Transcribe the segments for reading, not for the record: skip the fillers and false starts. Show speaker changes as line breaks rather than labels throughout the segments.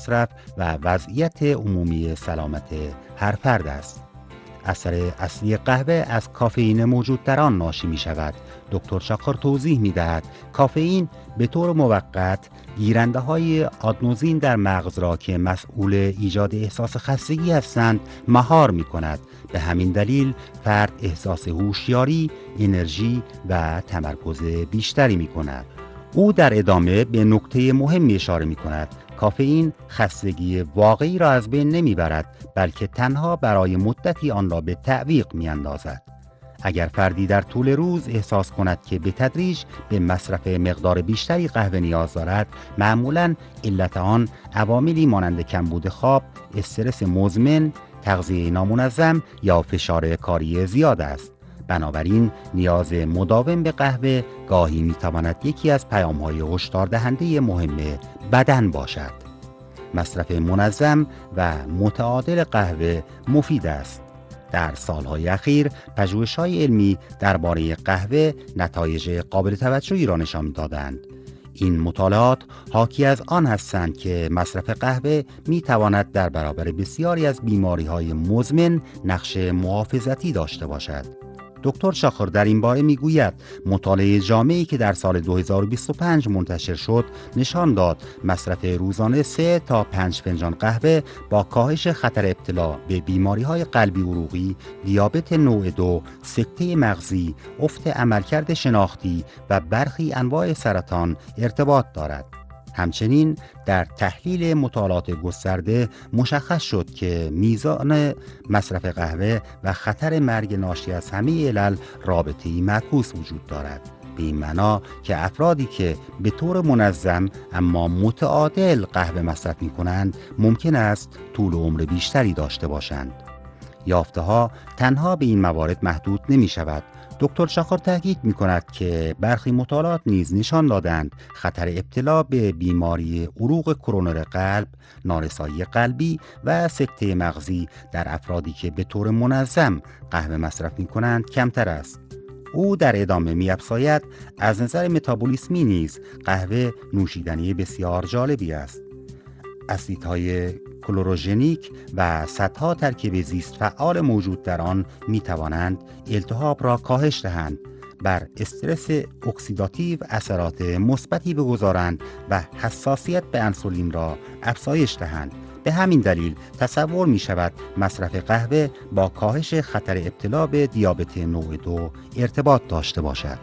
مصرف و وضعیت عمومی سلامت هر فرد است. اثر اصلی قهوه از کافئین موجود در آن ناشی می شود. دکتر شاکر توضیح می دهد کافئین به طور موقت گیرنده های آدنوزین در مغز را که مسئول ایجاد احساس خستگی هستند مهار می کند. به همین دلیل فرد احساس هوشیاری، انرژی و تمرکز بیشتری می کند. او در ادامه به نکته مهمی اشاره می کند. کافئین خستگی واقعی را از بین نمی برد، بلکه تنها برای مدتی آن را به تعویق می اندازد. اگر فردی در طول روز احساس کند که به تدریج به مصرف مقدار بیشتری قهوه نیاز دارد، معمولاً علت آن عواملی مانند کمبود خواب، استرس مزمن، تغذیه نامنظم یا فشار کاری زیاد است. بنابراین نیاز مداوم به قهوه گاهی میتواند یکی از پیام‌های هشدار دهنده مهم بدن باشد. مصرف منظم و متعادل قهوه مفید است. در سالهای اخیر پژوهش‌های علمی درباره قهوه نتایج قابل توجهی را نشان دادند. این مطالعات حاکی از آن هستند که مصرف قهوه میتواند در برابر بسیاری از بیماری‌های مزمن نقش محافظتی داشته باشد. دکتر شاکر در این باره میگوید مطالعه جامعی که در سال 2025 منتشر شد نشان داد مصرف روزانه 3 تا 5 فنجان قهوه با کاهش خطر ابتلا به بیماری‌های قلبی عروقی، دیابت نوع 2، سکته مغزی، افت عملکرد شناختی و برخی انواع سرطان ارتباط دارد. همچنین در تحلیل مطالعات گسترده مشخص شد که میزان مصرف قهوه و خطر مرگ ناشی از همه علل رابطه‌ای معکوس وجود دارد. به این معنا که افرادی که به طور منظم اما متعادل قهوه مصرف می‌کنند ممکن است طول عمر بیشتری داشته باشند. یافته‌ها تنها به این موارد محدود نمی‌شود. دکتر شاکر تاکید می‌کند که برخی مطالعات نیز نشان دادند خطر ابتلا به بیماری عروق کرونر قلب، نارسایی قلبی و سکته مغزی در افرادی که به طور منظم قهوه مصرف می‌کنند کمتر است. او در ادامه می‌افزاید از نظر متابولیسمی نیز قهوه نوشیدنی بسیار جالبی است. اسیدهای کلوروژنیک و صدها ترکیب زیست فعال موجود در آن می توانند التهاب را کاهش دهند، بر استرس اکسیداتیو اثرات مثبتی بگذارند و حساسیت به انسولین را افزایش دهند. به همین دلیل تصور می شود مصرف قهوه با کاهش خطر ابتلا به دیابت نوع 2 ارتباط داشته باشد.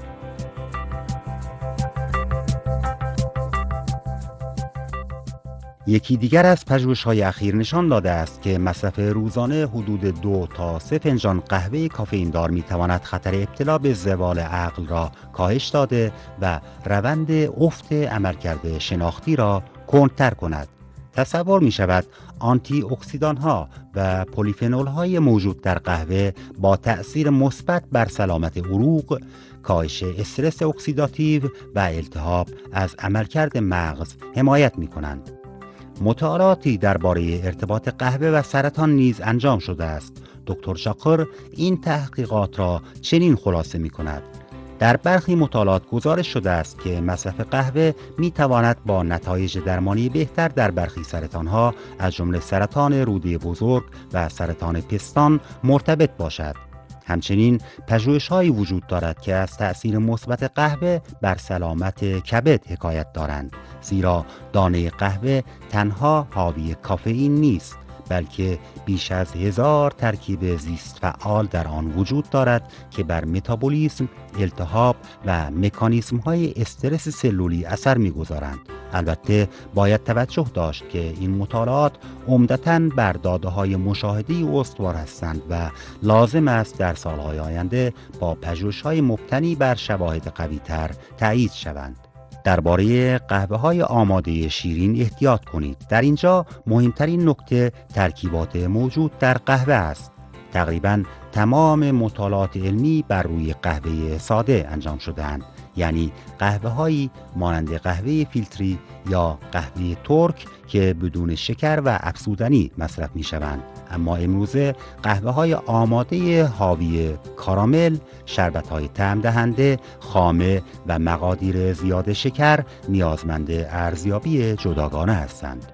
یکی دیگر از پژوهش‌های اخیر نشان داده است که مصرف روزانه حدود 2 تا 3 فنجان قهوه کافئین دار می‌تواند خطر ابتلا به زوال عقل را کاهش داده و روند افت عملکرد شناختی را کندتر کند. تصور می‌شود آنتی اکسیدان‌ها و پلیفنول‌های موجود در قهوه با تأثیر مثبت بر سلامت عروق، کاهش استرس اکسیداتیو و التهاب از عملکرد مغز حمایت می‌کنند. مطالعاتی درباره ارتباط قهوه و سرطان نیز انجام شده است. دکتر شاکر این تحقیقات را چنین خلاصه می کند. در برخی مطالعات گزارش شده است که مصرف قهوه می تواند با نتایج درمانی بهتر در برخی سرطانها از جمله سرطان روده بزرگ و سرطان پستان مرتبط باشد. همچنین پژوهش‌هایی وجود دارد که از تأثیر مثبت قهوه بر سلامت کبد حکایت دارند، زیرا دانه قهوه تنها حاوی کافئین نیست، بلکه بیش از 1000 ترکیب زیست فعال در آن وجود دارد که بر متابولیسم، التهاب و مکانیسم‌های استرس سلولی اثر می‌گذارند. البته باید توجه داشت که این مطالعات عمدتاً بر داده‌های مشاهده‌ای استوار هستند و لازم است در سال‌های آینده با پژوهش‌های مبتنی بر شواهد قوی‌تر تأیید شوند. درباره قهوه‌های آماده شیرین احتیاط کنید. در اینجا مهمترین نکته ترکیبات موجود در قهوه است. تقریباً تمام مطالعات علمی بر روی قهوه ساده انجام شده‌اند، یعنی قهوه‌هایی مانند قهوه فیلتری یا قهوه ترک که بدون شکر و افزودنی مصرف می‌شوند. اما امروزه قهوه‌های آماده حاوی کارامل، شربت‌های طعم دهنده، خامه و مقادیر زیاد شکر نیازمند ارزیابی جداگانه هستند.